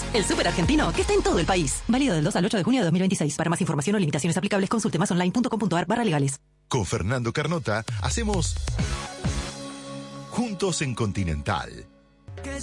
El súper argentino, que está en todo el país. Válido del 2 al 8 de junio de 2026. Para más información o limitaciones aplicables, consulte masonline.com.ar/legales. Con Fernando Carnota hacemos Juntos en Continental.